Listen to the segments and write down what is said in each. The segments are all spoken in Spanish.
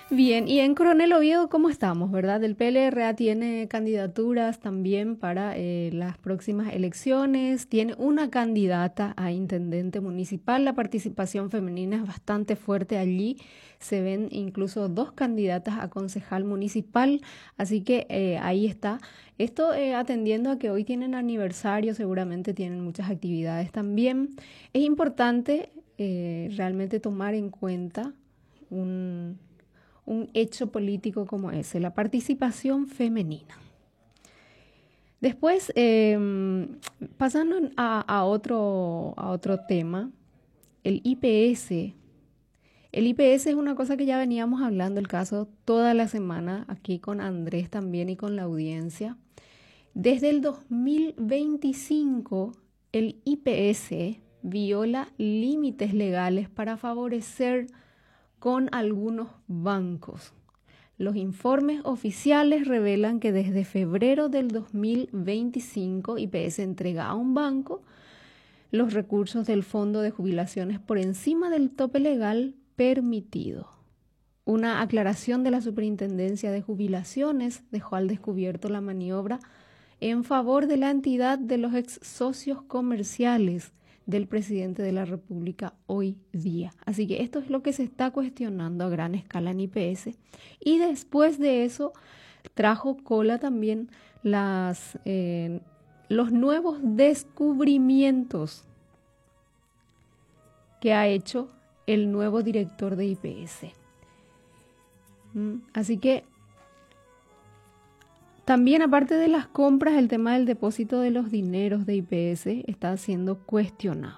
Bien, y en Coronel Oviedo, ¿cómo estamos, verdad? El PLRA tiene candidaturas también para las próximas elecciones, tiene una candidata a intendente municipal, la participación femenina es bastante fuerte allí, se ven incluso dos candidatas a concejal municipal, así que ahí está. Esto atendiendo a que hoy tienen aniversario, seguramente tienen muchas actividades también. Es importante realmente tomar en cuenta un hecho político como ese, la participación femenina. Después, pasando a otro tema, el IPS. El IPS es una cosa que ya veníamos hablando, el caso toda la semana, aquí con Andrés también y con la audiencia. Desde el 2025, el IPS viola límites legales para favorecer con algunos bancos. Los informes oficiales revelan que desde febrero del 2025 IPS entrega a un banco los recursos del fondo de jubilaciones por encima del tope legal permitido. Una aclaración de la Superintendencia de Jubilaciones dejó al descubierto la maniobra en favor de la entidad de los ex socios comerciales del presidente de la República hoy día. Así que esto es lo que se está cuestionando a gran escala en IPS. Y después de eso trajo cola también los nuevos descubrimientos que ha hecho el nuevo director de IPS. Así que también, aparte de las compras, el tema del depósito de los dineros de IPS está siendo cuestionado.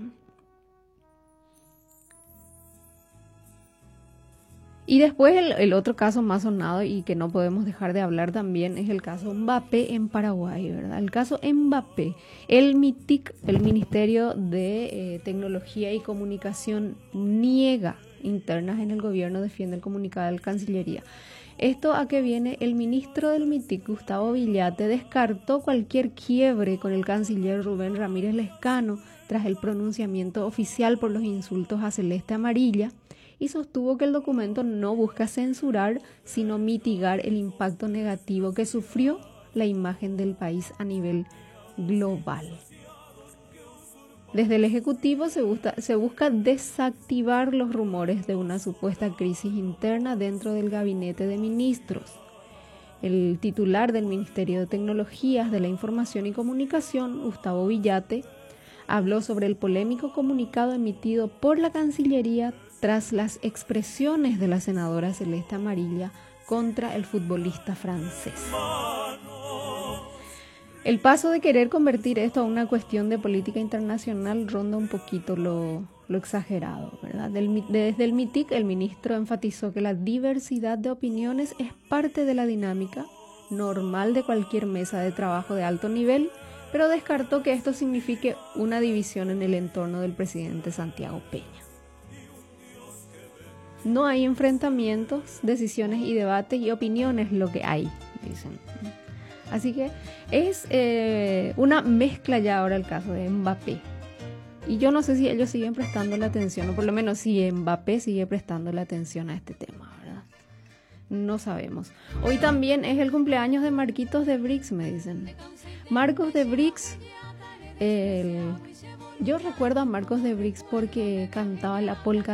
Y después el otro caso más sonado y que no podemos dejar de hablar también es el caso Mbappé en Paraguay, ¿verdad? El caso Mbappé, el MITIC, el Ministerio de Tecnología y Comunicación, niega internas en el gobierno, defiende el comunicado de la Cancillería. Esto a que viene, el ministro del MITIC, Gustavo Villate, descartó cualquier quiebre con el canciller Rubén Ramírez Lezcano tras el pronunciamiento oficial por los insultos a Celeste Amarilla y sostuvo que el documento no busca censurar, sino mitigar el impacto negativo que sufrió la imagen del país a nivel global. Desde el Ejecutivo se busca desactivar los rumores de una supuesta crisis interna dentro del gabinete de ministros. El titular del Ministerio de Tecnologías de la Información y Comunicación, Gustavo Villate, habló sobre el polémico comunicado emitido por la Cancillería tras las expresiones de la senadora Celeste Amarilla contra el futbolista francés. El paso de querer convertir esto a una cuestión de política internacional ronda un poquito lo exagerado, ¿verdad? Desde el MITIC, el ministro enfatizó que la diversidad de opiniones es parte de la dinámica normal de cualquier mesa de trabajo de alto nivel, pero descartó que esto signifique una división en el entorno del presidente Santiago Peña. No hay enfrentamientos, decisiones y debates y opiniones lo que hay, dicen. Así que es una mezcla ya ahora el caso de Mbappé. Y yo no sé si ellos siguen prestando la atención, o por lo menos si Mbappé sigue prestando la atención a este tema, ¿verdad? No sabemos. Hoy también es el cumpleaños de Marquitos de Brix, me dicen. Marcos de Brix, yo recuerdo a Marcos de Brix porque cantaba la polka